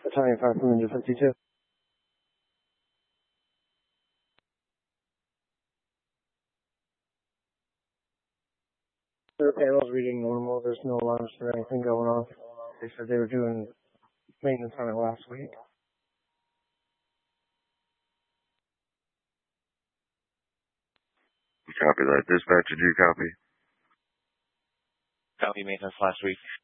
Italian 5 from Ninja 52. Their panel's reading normal. There's no alarms for anything going on. They said they were doing maintenance on it last week. Copy that. Dispatcher, do you copy? Copy maintenance last week.